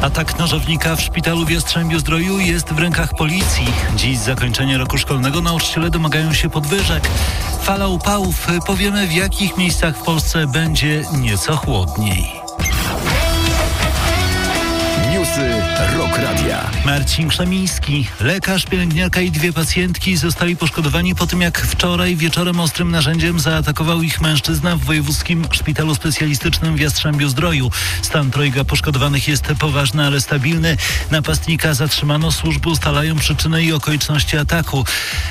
Atak nożownika w szpitalu w Jastrzębiu-Zdroju jest w rękach policji. Dziś zakończenie roku szkolnego nauczyciele domagają się podwyżek. Fala upałów. Powiemy, w jakich miejscach w Polsce będzie nieco chłodniej. Newsy Rock Radia. Marcin Krzemiński. Lekarz, pielęgniarka i 2 pacjentki zostali poszkodowani po tym, jak wczoraj wieczorem ostrym narzędziem zaatakował ich mężczyzna w wojewódzkim szpitalu specjalistycznym w Jastrzębiu-Zdroju. Stan 3 poszkodowanych jest poważny, ale stabilny. Napastnika zatrzymano, służby ustalają przyczynę i okoliczności ataku.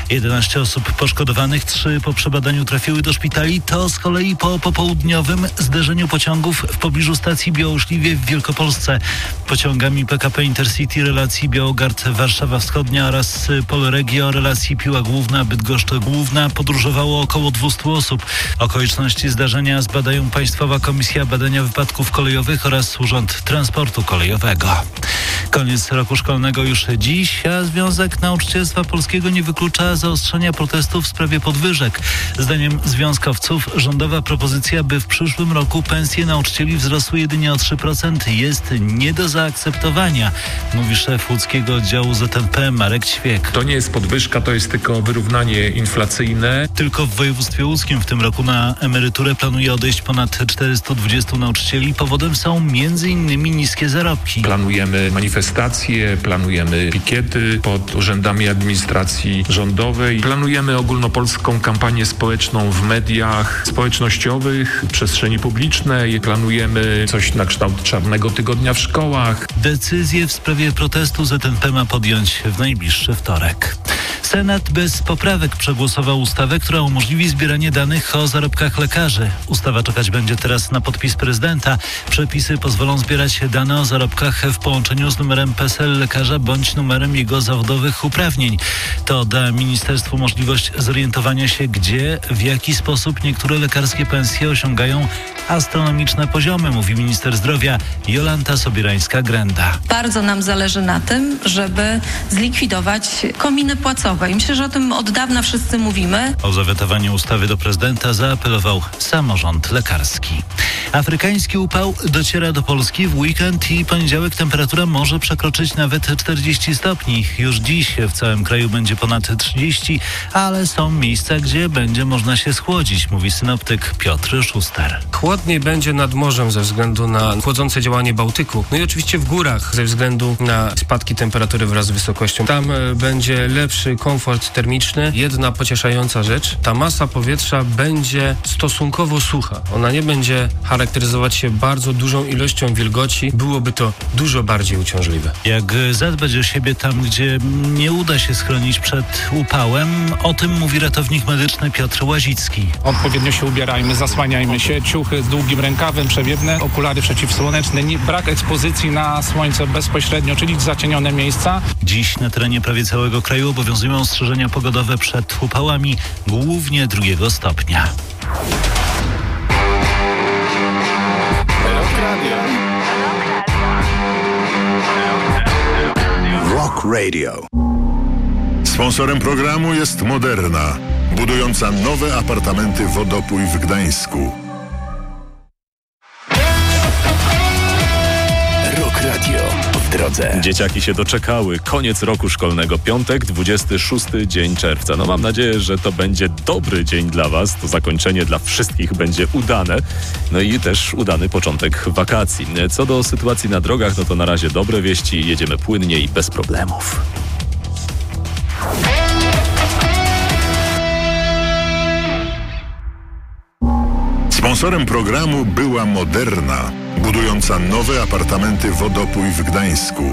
11 osób poszkodowanych, 3 po przebadaniu trafiły do szpitali. To z kolei po popołudniowym zderzeniu pociągów w pobliżu stacji Białoszliwie w Wielkopolsce. Pociągami PKP Intercity relacji Białogard-Warszawa Wschodnia oraz Polregio relacji Piła Główna-Bydgoszcz Główna podróżowało około 200 osób. Okoliczności zdarzenia zbadają Państwowa Komisja Badania Wypadków Kolejowych oraz Urząd Transportu Kolejowego. Koniec roku szkolnego już dziś, a Związek Nauczycielstwa Polskiego nie wyklucza zaostrzenia protestów w sprawie podwyżek. Zdaniem związkowców rządowa propozycja, by w przyszłym roku pensje nauczycieli wzrosły jedynie o 3%, jest nie do zaakceptowania, mówi szef łódzkiego oddziału ZNP Marek Ćwiek. To nie jest podwyżka, to jest tylko wyrównanie inflacyjne. Tylko w województwie łódzkim w tym roku na emeryturę planuje odejść ponad 420 nauczycieli. Powodem są m.in. niskie zarobki. Planujemy manifestacje, planujemy pikiety pod urzędami administracji rządowej. Planujemy ogólnopolską kampanię społeczną w mediach społecznościowych, w przestrzeni publicznej. Planujemy coś na kształt Czarnego Tygodnia w szkołach. Decyzję w sprawie protestu ZNP ma podjąć w najbliższy wtorek. Senat bez poprawek przegłosował ustawę, która umożliwi zbieranie danych o zarobkach lekarzy. Ustawa czekać będzie teraz na podpis prezydenta. Przepisy pozwolą zbierać dane o zarobkach w połączeniu z numerem PESEL lekarza bądź numerem jego zawodowych uprawnień. To da ministerstwu możliwość zorientowania się, gdzie, w jaki sposób niektóre lekarskie pensje osiągają astronomiczne poziomy, mówi minister zdrowia Jolanta Sobierańska-Grenda. Bardzo nam zależy na tym, żeby zlikwidować kominy płacowe. I myślę, że o tym od dawna wszyscy mówimy. O zawetowanie ustawy do prezydenta zaapelował samorząd lekarski. Afrykański upał dociera do Polski w weekend i poniedziałek temperatura może przekroczyć nawet 40 stopni. Już dziś w całym kraju będzie ponad 30, ale są miejsca, gdzie będzie można się schłodzić, mówi synoptyk Piotr Szuster. Chłodniej będzie nad morzem ze względu na chłodzące działanie Bałtyku. No i oczywiście w górach ze względu na spadki temperatury wraz z wysokością. Tam będzie lepszy komfort termiczny. Jedna pocieszająca rzecz, ta masa powietrza będzie stosunkowo sucha. Ona nie będzie charakteryzować się bardzo dużą ilością wilgoci. Byłoby to dużo bardziej uciążliwe. Jak zadbać o siebie tam, gdzie nie uda się schronić przed upałem? O tym mówi ratownik medyczny Piotr Łazicki. Odpowiednio się ubierajmy, zasłaniajmy się, ciuchy z długim rękawem, przewiewne, okulary przeciwsłoneczne, brak ekspozycji na słońce bezpośrednio, czyli zacienione miejsca. Dziś na terenie prawie całego kraju obowiązują ostrzeżenia pogodowe przed upałami, głównie 2 stopnia. Rock Radio. Sponsorem programu jest Moderna, budująca nowe apartamenty Wodopój w Gdańsku. Rock Radio w drodze. Dzieciaki się doczekały. Koniec roku szkolnego. Piątek, 26 dzień czerwca. No mam nadzieję, że to będzie dobry dzień dla Was. To zakończenie dla wszystkich będzie udane. No i też udany początek wakacji. Co do sytuacji na drogach, no to na razie dobre wieści. Jedziemy płynnie i bez problemów. Sponsorem programu była Moderna, budująca nowe apartamenty Wodopój w Gdańsku.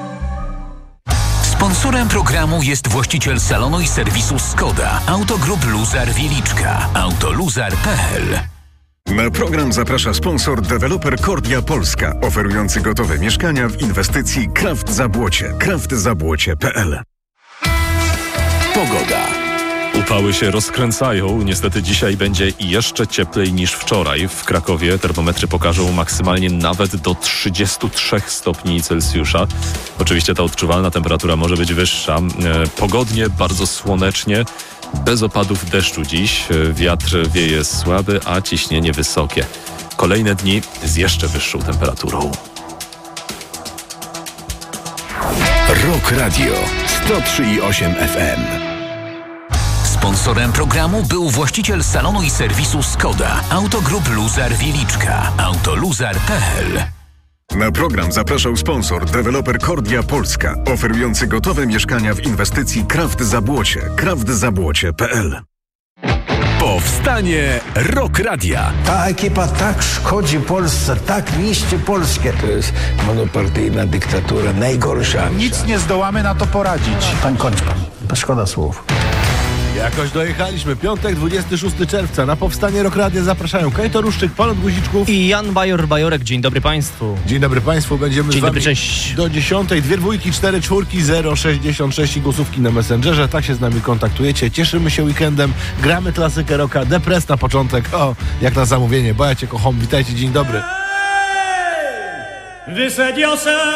Sponsorem programu jest właściciel salonu i serwisu Skoda, Autogrup Luzar Wieliczka, autoluzar.pl. Na program zaprasza sponsor deweloper Kordia Polska, oferujący gotowe mieszkania w inwestycji Kraft Zabłocie, kraftzabłocie.pl. Pogoda. Upały się rozkręcają. Niestety dzisiaj będzie jeszcze cieplej niż wczoraj. W Krakowie termometry pokażą maksymalnie nawet do 33 stopni Celsjusza. Oczywiście ta odczuwalna temperatura może być wyższa. Pogodnie, bardzo słonecznie, bez opadów deszczu dziś. Wiatr wieje słaby, a ciśnienie wysokie. Kolejne dni z jeszcze wyższą temperaturą. Rock Radio 103,8 FM. Sponsorem programu był właściciel salonu i serwisu Skoda, Autogrup Luzar Wieliczka, autoluzar.pl. Na program zapraszał sponsor, deweloper Kordia Polska, oferujący gotowe mieszkania w inwestycji Kraft Zabłocie, kraftzabłocie.pl. Powstanie Rock Radia. Ta ekipa tak szkodzi Polsce, tak niszczy Polskę. To jest monopartyjna dyktatura, najgorsza. Nic nie zdołamy na to poradzić. Kończ pan. Szkoda słów. Jakoś dojechaliśmy. Piątek, 26 czerwca. Na Powstanie Rock Radia zapraszają Kajto Ruszczyk, Polon Guziczków i Jan Bajor-Bajorek. Dzień dobry Państwu. Dzień dobry Państwu. Będziemy Dzień z wami dobry, cześć. Do 10. 2 dwójki, 4 czwórki, 066 i głosówki na Messengerze. Tak się z nami kontaktujecie. Cieszymy się weekendem. Gramy klasykę rocka. Depres na początek. O, jak na zamówienie. Bo ja cię kocham. Witajcie. Dzień dobry.